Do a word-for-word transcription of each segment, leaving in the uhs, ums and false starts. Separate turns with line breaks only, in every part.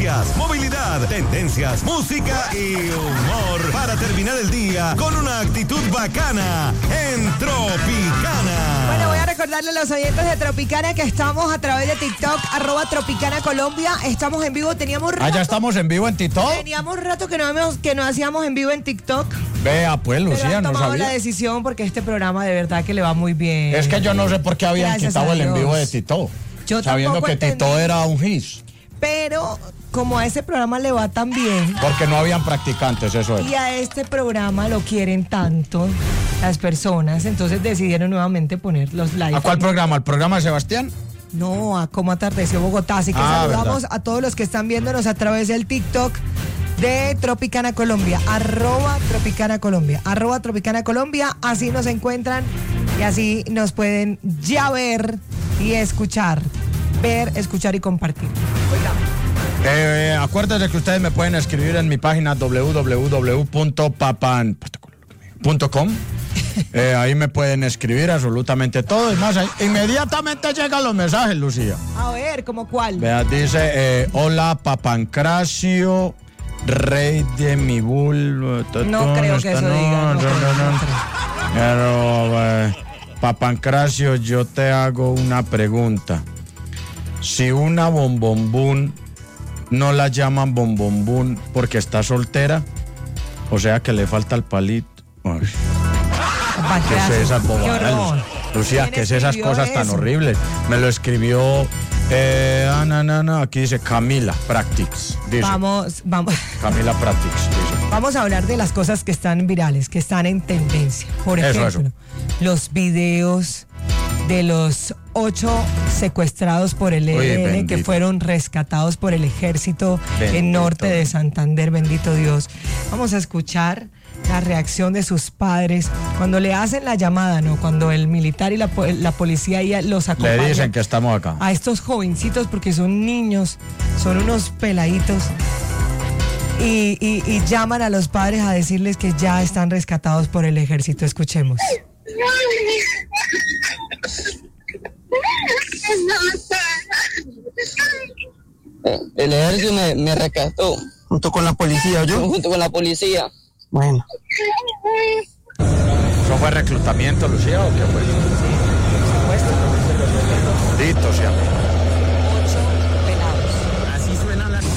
noticias, movilidad, tendencias, música y humor para terminar el día con una actitud bacana en Tropicana.
Bueno, voy a recordarle a los oyentes de Tropicana que estamos a través de TikTok, arroba Tropicana Colombia. Estamos en vivo, teníamos rato.
Ah, ya estamos en vivo en TikTok.
Teníamos rato que no, hemos, que no hacíamos en vivo en TikTok.
Vea, pues, Lucía, no sabía.
tomado la decisión porque este programa de verdad que le va muy bien.
Es que yo no sé por qué habían
Gracias
quitado el en
Dios.
vivo de Tito.
Yo
sabiendo que
entendí.
Tito era un his.
Pero como a ese programa le va tan bien.
Porque no habían practicantes, eso es.
Y a este programa lo quieren tanto las personas, entonces decidieron nuevamente poner los live.
¿A cuál programa? ¿Al programa de Sebastián?
No, a Cómo Atardeció Bogotá. Así que
ah,
saludamos
verdad.
a todos los que están viéndonos a través del TikTok de Tropicana Colombia, arroba Tropicana Colombia, arroba Tropicana Colombia, así nos encuentran y así nos pueden ya ver y escuchar, ver, escuchar y compartir. Oiga.
Eh, acuérdense que ustedes me pueden escribir en mi página doble u doble u doble u punto papan punto com. Eh, ahí me pueden escribir absolutamente todo y más. Ahí, inmediatamente llegan los mensajes, Lucía.
A ver, ¿cómo cuál?
Vea, dice, eh, hola Papancracio, rey de mi bull.
No creo que eso
no,
diga.
No,
No,
no, no, no. Pero, eh, Papancracio, yo te hago una pregunta. Si una bombombún no la llaman bombombún porque está soltera, o sea que le falta el palito. Ay. ¿Qué es esas bobadas? Lucía, ¿qué es esas cosas tan horribles? Me lo escribió, eh, ah, no, no, no, aquí dice Camila Practics. Dice.
Vamos, vamos.
Camila Practics, dice.
Vamos a hablar de las cosas que están virales, que están en tendencia. Por
Eso,
ejemplo,
eso.
los videos de los ocho secuestrados por el E L N. Oye, que fueron rescatados por el ejército bendito. En norte de Santander, bendito Dios. Vamos a escuchar la reacción de sus padres cuando le hacen la llamada, ¿no? Cuando el militar y la, la policía ya los acompañan.
Le dicen que estamos acá.
A estos jovencitos, porque son niños, son unos peladitos. Y, y, y llaman a los padres a decirles que ya están rescatados por el ejército. Escuchemos.
El ejército me, me rescató.
¿Junto con la policía o yo?
Junto con la policía.
Bueno.
¿Eso fue reclutamiento, Lucía, o qué fue?
Sí, por supuesto.
Dito sea.
Ocho pelados.
Así suena la...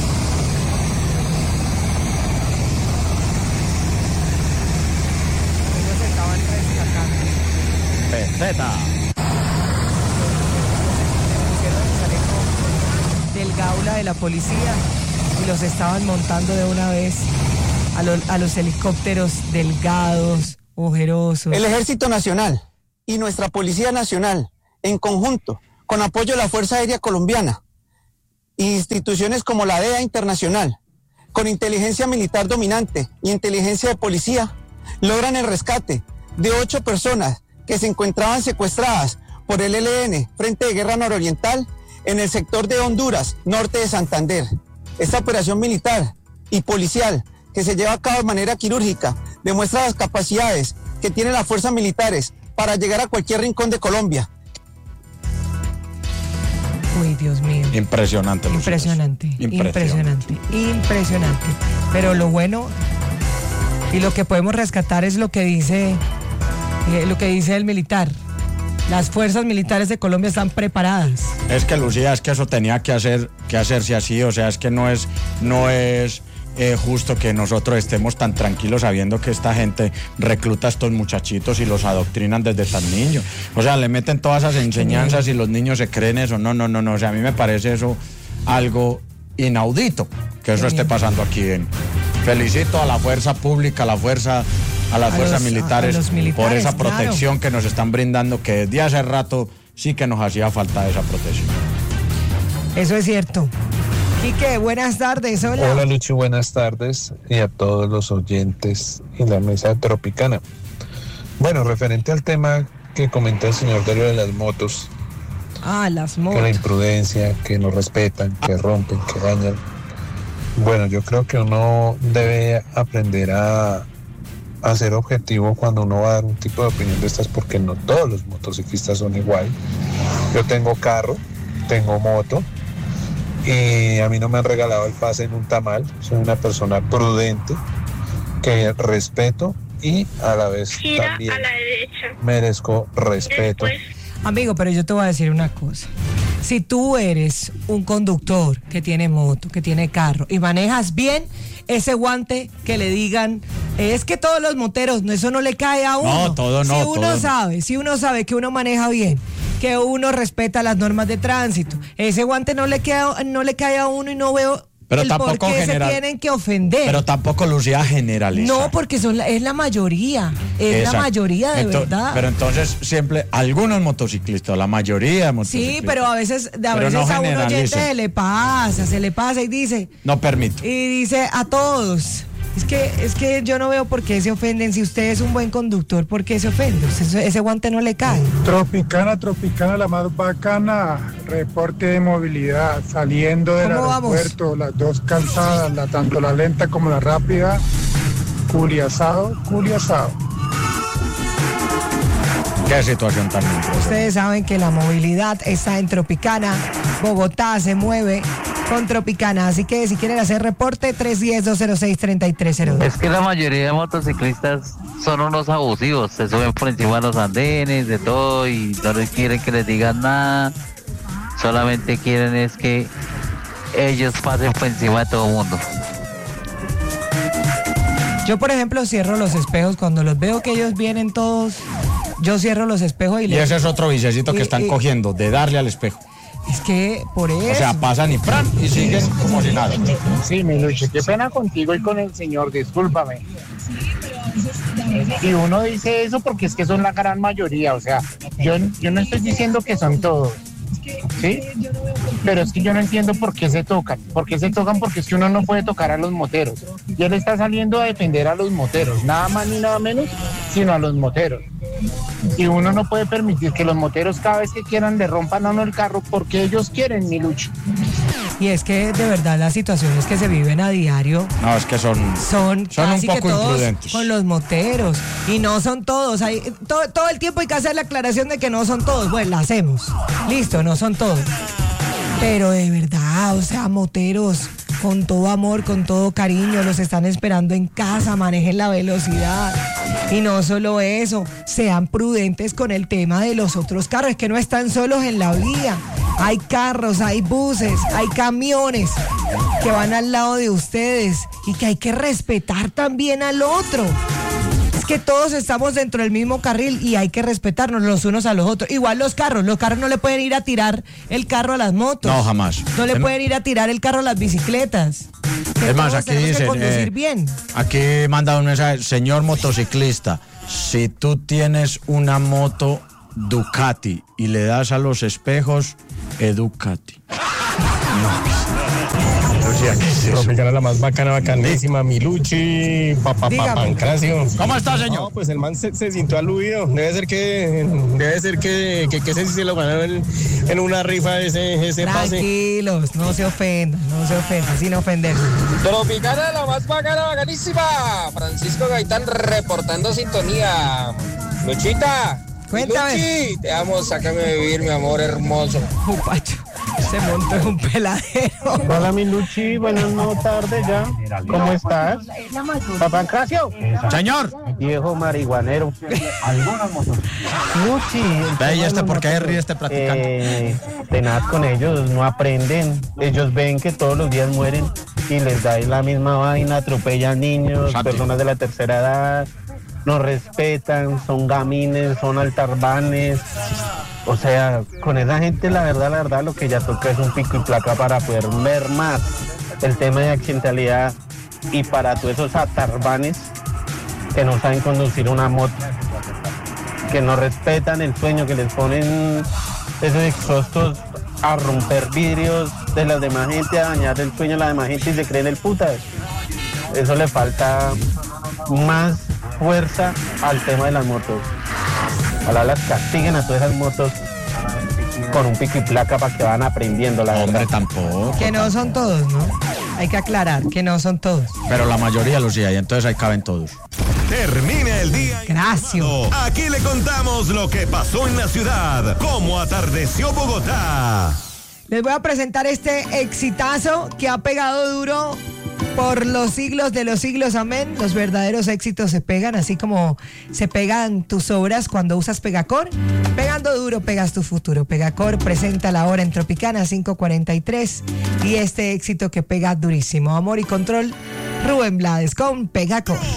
Ellos estaban rescatando.
Peseta.
Pusieron el chaleco del gaula de la policía y los estaban montando de una vez a, lo, a los helicópteros delgados, ojerosos.
El Ejército Nacional y nuestra Policía Nacional, en conjunto, con apoyo de la Fuerza Aérea Colombiana, instituciones como la D E A Internacional, con inteligencia militar dominante y inteligencia de policía, logran el rescate de ocho personas que se encontraban secuestradas por el E L N, Frente de Guerra Nororiental, en el sector de Honduras, norte de Santander. Esta operación militar y policial que se lleva a cabo de manera quirúrgica demuestra las capacidades que tienen las fuerzas militares para llegar a cualquier rincón de Colombia.
Uy, Dios mío.
Impresionante, Lucía.
Impresionante, impresionante, impresionante. Pero lo bueno y lo que podemos rescatar es lo que dice, eh, lo que dice el militar. Las fuerzas militares de Colombia están preparadas.
Es que, Lucía, es que eso tenía que hacer, que hacerse así, o sea, es que no es, no es eh, justo que nosotros estemos tan tranquilos sabiendo que esta gente recluta a estos muchachitos y los adoctrinan desde tan niños. O sea, le meten todas esas enseñanzas y los niños se creen eso. No, no, no, no. O sea, a mí me parece eso algo inaudito que eso esté pasando aquí. En... Felicito a la fuerza pública, a la fuerza, a las
A
fuerzas
los-
militares,
a los militares,
por esa
claro.
protección que nos están brindando, que desde hace rato sí que nos hacía falta esa protección.
Eso es cierto. Quique, buenas tardes. Hola.
Hola Luchi, buenas tardes y a todos los oyentes y la mesa tropicana. Bueno, referente al tema que comenta el señor de lo de las motos,
Ah, las
que la
motos.
imprudencia, que no respetan, que rompen, que dañan. Bueno, yo creo que uno debe aprender a, a ser objetivo cuando uno va a dar un tipo de opinión de estas, porque no todos los motociclistas son igual. Yo tengo carro, tengo moto Y a mí no me han regalado el pase en un tamal. Soy una persona prudente, que respeto y a la vez
Gira
también
a la derecha.
merezco respeto.
Después,
Amigo, pero yo te voy a decir una cosa. Si tú eres un conductor que tiene moto, que tiene carro y manejas bien, ese guante que le digan, es que todos los moteros, no, eso no le cae a uno.
No, todo no,
Si uno
todo no.
sabe, si uno sabe que uno maneja bien, que uno respeta las normas de tránsito, ese guante no le queda, no le cae a uno y no veo
Pero
el
tampoco
por qué
general-
se tienen que ofender.
Pero tampoco Lucía generaliza.
No, porque son la- es la mayoría, es
Exacto.
la mayoría de
Ento-
verdad.
Pero entonces siempre, algunos motociclistas, la mayoría de motociclistas.
Sí, pero a veces, a,
Pero
veces
no
a un oyente
generalicen.
se le pasa, se le pasa y dice,
No permito.
y dice a todos. Es que, es que yo no veo por qué se ofenden. Si usted es un buen conductor, ¿por qué se ofende? Ese, ese guante no le cae.
Tropicana, Tropicana, la más bacana. Reporte de movilidad saliendo del
¿Cómo vamos?
aeropuerto, las dos calzadas, la, tanto la lenta como la rápida. Culiasado, culiasado.
Qué situación tan interesante.
Ustedes saben que la movilidad está en Tropicana. Bogotá se mueve con Tropicana. Así que si quieren hacer reporte, tres uno cero, dos cero seis, tres tres cero dos.
Es que la mayoría de motociclistas son unos abusivos, se suben por encima de los andenes, de todo, y no les quieren que les digan nada, solamente quieren es que ellos pasen por encima de todo el mundo.
Yo, por ejemplo, cierro los espejos cuando los veo que ellos vienen todos. Yo cierro los espejos y
Y
les...
ese es otro vicecito que
y-
están
y-
cogiendo, de darle al espejo.
Es que por eso...
O sea, pasan y fran y siguen como si nada.
Sí, mi Luche, qué pena contigo y con el señor, discúlpame. Y uno dice eso porque es que son la gran mayoría, o sea, yo, yo no estoy diciendo que son todos, ¿sí? Pero es que yo no entiendo por qué se tocan. ¿Por qué se tocan? Porque es que uno no puede tocar a los moteros. Y él está saliendo a defender a los moteros, nada más ni nada menos, sino a los moteros. Y uno no puede permitir que los moteros cada vez que quieran le rompan a uno el carro porque ellos quieren, mi Lucho.
Y es que de verdad las situaciones que se viven a diario
No, es que son,
son,
son un
casi que
poco
todos
imprudentes.
con los moteros. Y no son todos. Hay, todo, todo el tiempo hay que hacer la aclaración de que no son todos. Bueno, la hacemos. Listo, no son todos. Pero de verdad, o sea, moteros, con todo amor, con todo cariño, los están esperando en casa, manejen la velocidad. Y no solo eso, sean prudentes con el tema de los otros carros, es que no están solos en la vía. Hay carros, hay buses, hay camiones que van al lado de ustedes y que hay que respetar también al otro. Es que todos estamos dentro del mismo carril y hay que respetarnos los unos a los otros. Igual los carros, los carros no le pueden ir a tirar el carro a las motos.
No, jamás.
No le
Es-
pueden ir a tirar el carro a las bicicletas. Que
Es más,
todos
aquí
tenemos que
dicen,
conducir
eh,
bien.
aquí manda un mensaje, señor motociclista, si tú tienes una moto Ducati y le das a los espejos, edúcate.
Tropicana, la más bacana, bacanísima, mi Luchi, papá,
Dígame.
Pancracio.
¿Cómo está, señor?
No, pues el man se, se sintió aludido. Debe ser que, debe ser que, que, que ese sí se lo ganó en, en una rifa ese, ese pase.
Tranquilos, no se ofendan, no se ofendan, sin ofenderse.
Tropicana, la más bacana, bacanísima. Francisco Gaitán reportando sintonía. Luchita.
Cuéntame.
Luchi, te amo, sácame a vivir, mi amor hermoso.
Upacho, se montó en un peladero.
Hola, mi Luchi, buenas no tardes ya. ¿Cómo estás? Papá Pancracio,
Señor,
viejo marihuanero. Luchi.
ve, ¿y este por qué ríe este platicando?
Eh, tenaz con ellos, no aprenden. Ellos ven que todos los días mueren y les da la misma vaina, atropellan niños,
Santi.
personas de la tercera edad, no respetan, son gamines, son altarbanes. O sea, con esa gente la verdad, la verdad, lo que ya toca es un pico y placa para poder ver más el tema de accidentalidad y para todos esos atarbanes que no saben conducir una moto, que no respetan el sueño, que les ponen esos exhaustos a romper vidrios de la demás gente, a dañar el sueño de la demás gente y se creen el puta. Eso le falta más fuerza al tema de las motos. Ojalá las castiguen a todas esas motos con un pico y placa para que van aprendiendo, la
Hombre,
verdad.
tampoco.
Que no son todos, ¿no? Hay que aclarar que no son todos.
Pero la mayoría los sí, y entonces ahí caben todos.
Termina el día.
Gracias.
Aquí le contamos lo que pasó en la ciudad, cómo atardeció Bogotá.
Les voy a presentar este exitazo que ha pegado duro por los siglos de los siglos, amén. Los verdaderos éxitos se pegan, así como se pegan tus obras cuando usas Pegacor. Pegando duro, pegas tu futuro. Pegacor presenta la hora en Tropicana cinco cuarenta y tres y este éxito que pega durísimo. Amor y control, Rubén Blades con Pegacor.